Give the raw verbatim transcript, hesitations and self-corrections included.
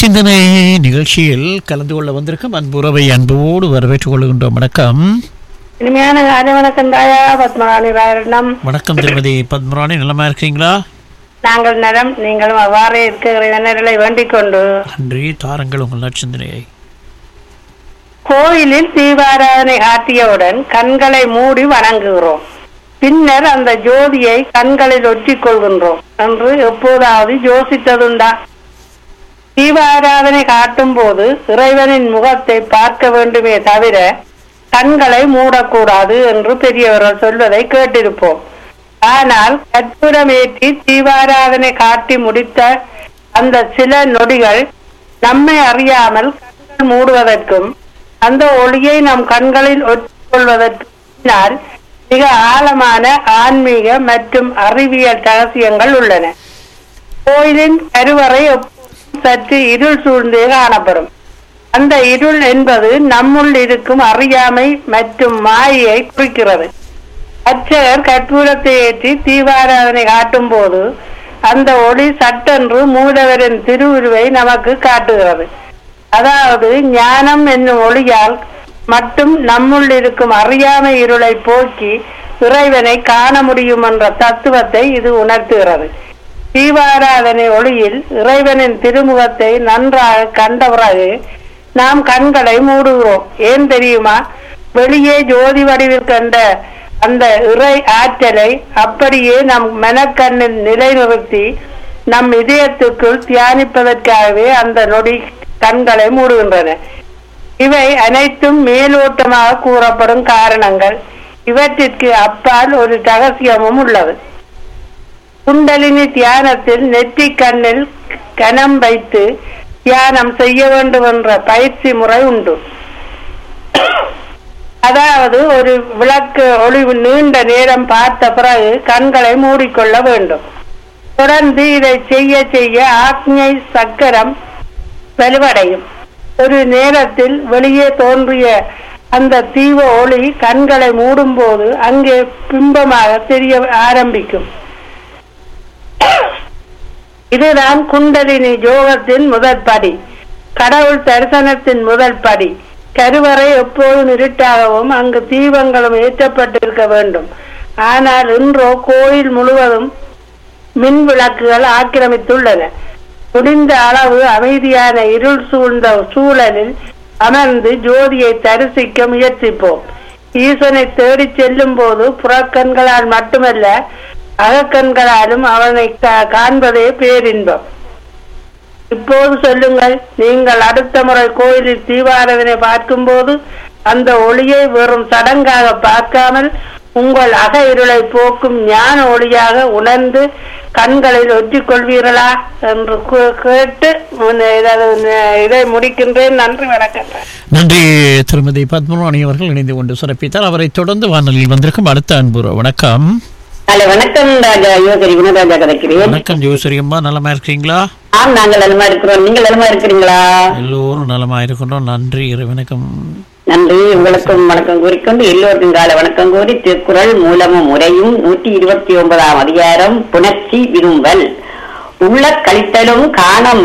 நற்சிந்தனை நிகழ்ச்சியில் கலந்து கொள்ள வந்திருக்கும் அன்புறவை அன்போடு வரவேற்றுக் கொள்கின்றோம். வணக்கம். இனிமையான காலை வணக்கம் தாயா. பத்மராணி ராயரணம். வணக்கம் திருமதி பத்மராணி, நலமா இருக்கீங்களா? நாங்கள் நலம், நீங்களும் அவ்வாறே இருக்கிற வேண்டிக் கொண்டு நன்றி. தாருங்கள் உங்கள் நற்சிந்தனையை. கோயிலில் தீபாராதனை ஆற்றியவுடன் கண்களை மூடி வணங்குகிறோம். பின்னர் அந்த ஜோதியை கண்களில் ஒற்றிக் கொள்கின்றோம் என்று எப்போதாவது யோசித்ததுண்டா? தீபாராதனை காட்டும் போது இறைவனின் முகத்தை பார்க்க வேண்டுமே தவிர கண்களை மூடக்கூடாது என்று பெரியவர்கள் சொல்வதை கேட்டிருப்போம். ஆனால் கற்பூரமேற்றி தீபாராதனை காட்டி முடித்த அந்த சில நொடிகள் நம்மை அறியாமல் கண்கள் மூடுவதற்கும் அந்த ஒளியை நம் கண்களில் ஒட்டிக்கொள்வதற்கும் மிக ஆழமான ஆன்மீக மற்றும் அறிவியல் ரகசியங்கள் உள்ளன. கோயிலின் கருவறை சற்று இருள் சூழ்ந்தே காணப்படும். அந்த இருள் என்பது நம்முள் இருக்கும் அறியாமை மற்றும் மாயை குறிக்கிறது. அர்ச்சகர் கற்பூரத்தை ஏற்றி தீபாராதனை காட்டும் போது அந்த ஒளி சட்டென்று மூலவரின் திருவுருவை நமக்கு காட்டுகிறது. அதாவது ஞானம் என்னும் ஒளியால் மட்டும் நம்முள் இருக்கும் அறியாமை இருளை போக்கி இறைவனை காண முடியும் என்ற தத்துவத்தை இது உணர்த்துகிறது. தீபாராதனை ஒளியில் இறைவனின் திருமுகத்தை நன்றாக கண்ட பிறகு நாம் கண்களை மூடுகிறோம். ஏன் தெரியுமா? வெளியே ஜோதி வடிவில் கண்ட அந்த இறை ஆற்றலை அப்படியே நம் மனக்கண்ணில் நிலைநிறுத்தி நம் இதயத்துக்குள் தியானிப்பதற்காகவே அந்த நொடி கண்களை மூடுகின்றன. இவை அனைத்தும் மேலோட்டமாக கூறப்படும் காரணங்கள். இவற்றிற்கு அப்பால் ஒரு ரகசியமும் உள்ளது. குண்டலினி தியானத்தில் நெற்றி கண்ணில் கனம் வைத்து தியானம் செய்ய வேண்டும் என்ற பயிற்சி முறை உண்டு. அதாவது ஒரு விளக்கு ஒளி நீண்ட நேரம் பார்த்த பிறகு கண்களை மூடிக்கொள்ள வேண்டும். தொடர்ந்து இதை செய்ய செய்ய ஆக்ஞை சக்கரம் வலுவடையும். ஒரு நேரத்தில் வெளியே தோன்றிய அந்த தீவ ஒளி கண்களை மூடும் போது அங்கே பிம்பமாக தெரிய ஆரம்பிக்கும். இதுதான் குண்டலினி யோகத்தின் முதல் படி, கடவுள் தரிசனத்தின் முதல் படி. கருவறை எப்போதும் இருட்டாகவும் அங்கு தீபங்களும் ஏற்றப்பட்டிருக்க வேண்டும். ஆனால் இன்றோ கோயில் முழுவதும் மின் விளக்குகள் ஆக்கிரமித்துள்ளன. முடிந்த அளவு அமைதியான இருள் சூழ்ந்த சூழலில் அமர்ந்து ஜோதியை தரிசிக்க முயற்சிப்போம். ஈசனை தேடி செல்லும் போது புறக்கண்களால் மட்டுமல்ல அகக்கண்களாலும் அவனை காண்பதே பேரின்பம். இப்போது சொல்லுங்கள், நீங்கள் அடுத்த முறை கோயிலில் தீபாராதனை பார்க்கும் போது அந்த ஒளியை வெறும் சடங்காக பார்க்காமல் உங்கள் அக இருளை போக்கும் ஞான ஒளியாக உணர்ந்து கண்களில் ஒற்றிக் கொள்வீர்களா என்று கேட்டு இதை முடிக்கின்றேன். நன்றி, வணக்கம். நன்றி திருமதி பத்மராணி அவர்கள் இணைந்து கொண்டு சிறப்பித்தார். அவரை தொடர்ந்து வானொலியில் வந்திருக்கும் அடுத்த அன்புற. வணக்கம். வணக்கம் ராஜா. யோசரி குணராஜா கதைக்கிறேன். வணக்கம் ஜோசரி அம்மா, நலமா இருக்கீங்களா? ஆம், நாங்கள் நலமா இருக்கிறோம். நீங்கள் நலமா இருக்கிறீங்களா? எல்லோரும் நலமா இருக்கின்றோம். நன்றி, வணக்கம். நன்றி. உங்களுக்கும் வணக்கம் கூறிக்கொண்டு எல்லோருக்கும் கால வணக்கம் கூறி திருக்குறள் மூலமும் முறையும் நூற்றி இருபத்தி ஒன்பதாம் அதிகாரம் புணர்ச்சி விரும்பல். உள்ள கழித்தலும் காண